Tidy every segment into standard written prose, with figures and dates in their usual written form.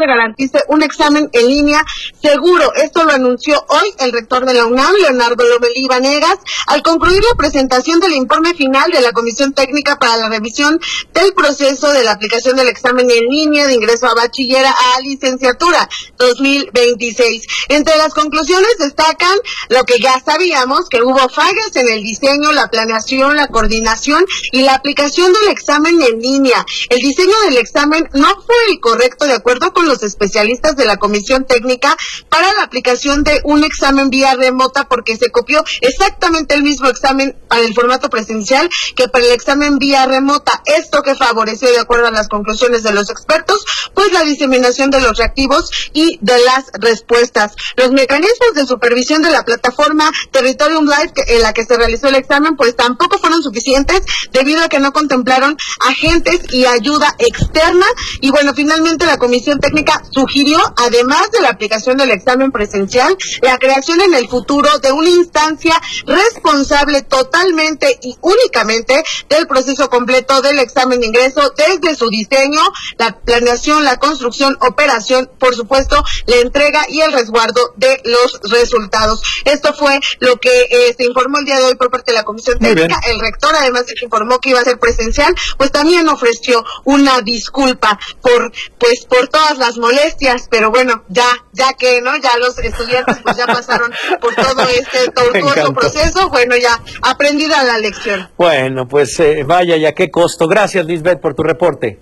garantice un examen en línea seguro. Esto lo anunció hoy el rector de la UNAM, Leonardo Lomelí Vanegas, al concluir la presentación del informe final de la Comisión Técnica para la revisión del proceso de la aplicación del examen en línea de ingreso a bachiller a licenciatura 2026. Entre las conclusiones destacan lo que ya sabíamos, que hubo fallas en el diseño, la planeación, la coordinación y la aplicación del examen en línea. El diseño del examen no fue el correcto de acuerdo con los especialistas de la Comisión Técnica para la aplicación de un examen vía remota, porque se copió exactamente el mismo examen para el formato presencial que para el examen vía remota. Esto que favoreció, de acuerdo a las conclusiones de los expertos, pues la diseminación de los reactivos y de las respuestas. Los mecanismos de supervisión de la plataforma Territorium Live en la que se realizó el examen pues tampoco fueron suficientes debido a que no contemplaron agentes y ayuda externa. Y bueno, finalmente la Comisión Técnica sugirió, además de la aplicación del examen presencial, la creación en el futuro de una instancia responsable totalmente y únicamente del proceso completo del examen de ingreso, desde su diseño, la planeación, la construcción, operación, por supuesto, la entrega y el resguardo de los resultados. Esto fue lo que se informó el día de hoy por parte de la Comisión Técnica. El rector, además de que informó que iba a ser presencial, pues también ofreció una disculpa por todas las molestias, pero bueno, ya que no, ya los estudiantes pues ya pasaron por todo este tortuoso proceso, bueno, ya aprendida la lección. Bueno, pues vaya, ya qué costo. Gracias, Lisbeth, por tu reporte.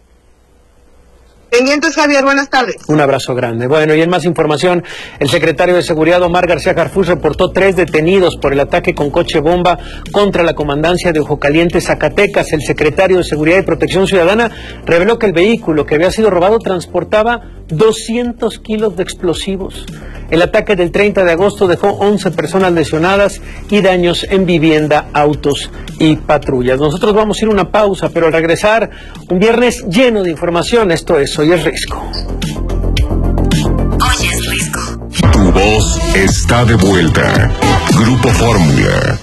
Pendientes, Javier, buenas tardes. Un abrazo grande. Bueno, y en más información, el secretario de Seguridad, Omar García Harfuch, reportó 3 detenidos por el ataque con coche bomba contra la comandancia de Ojo Caliente, Zacatecas. El secretario de Seguridad y Protección Ciudadana reveló que el vehículo que había sido robado transportaba 200 kilos de explosivos. El ataque del 30 de agosto dejó 11 personas lesionadas y daños en vivienda, autos y patrullas. Nosotros vamos a ir a una pausa, pero al regresar, un viernes lleno de información. Esto es Hoy es Risco. Hoy es Risco. Tu voz está de vuelta. Grupo Fórmula.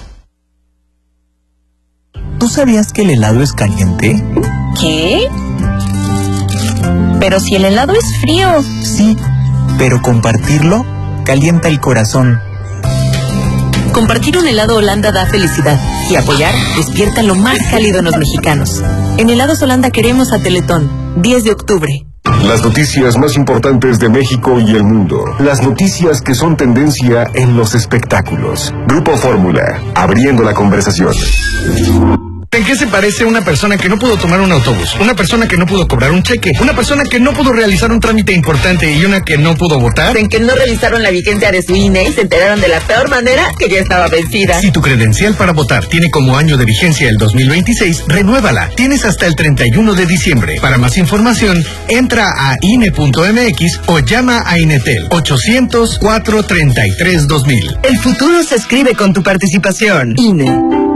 ¿Tú sabías que el helado es caliente? ¿Qué? Pero si el helado es frío. Sí, pero compartirlo calienta el corazón. Compartir un helado Holanda da felicidad y apoyar despierta lo más cálido en los mexicanos. En Helados Holanda queremos a Teletón, 10 de octubre. Las noticias más importantes de México y el mundo. Las noticias que son tendencia en los espectáculos. Grupo Fórmula, abriendo la conversación. ¿En qué se parece una persona que no pudo tomar un autobús? Una persona que no pudo cobrar un cheque. Una persona que no pudo realizar un trámite importante y una que no pudo votar. En que no revisaron la vigencia de su INE y se enteraron de la peor manera, que ya estaba vencida. Si tu credencial para votar tiene como año de vigencia el 2026, renuévala. Tienes hasta el 31 de diciembre. Para más información, entra a INE.mx o llama a INETEL 800-433-2000. El futuro se escribe con tu participación. INE.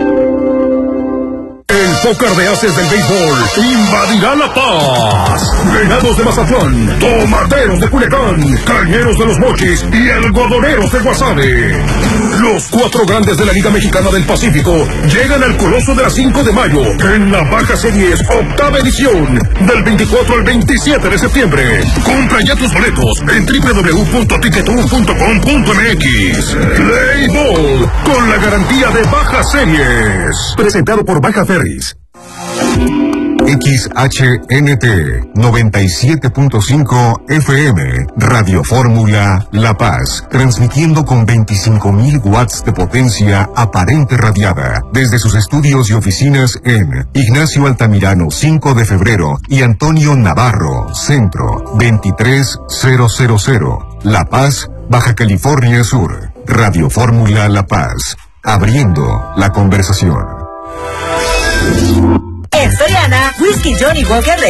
El póker de ases del béisbol invadirá La Paz. Venados de Mazatlán, Tomateros de Culiacán, Cañeros de los Mochis y Algodoneros de Guasave. Los 4 grandes de la Liga Mexicana del Pacífico llegan al Coloso de la 5 de mayo en la Baja Series, 8ª edición, del 24 al 27 de septiembre. Compra ya tus boletos en www.tickettour.com.mx. Play Ball, con la garantía de Baja Series. Presentado por Baja Ferris. XHNT 97.5 FM, Radio Fórmula La Paz, transmitiendo con 25,000 watts de potencia aparente radiada, desde sus estudios y oficinas en Ignacio Altamirano 5 de febrero y Antonio Navarro, Centro 23000, La Paz, Baja California Sur. Radio Fórmula La Paz, abriendo la conversación. En Soriana, Whisky Johnny Walker